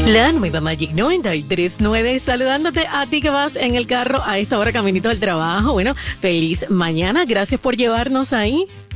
La nueva Magic 93.9, saludándote a ti que vas en el carro a esta hora caminito del trabajo. Bueno, feliz mañana, gracias por llevarnos ahí.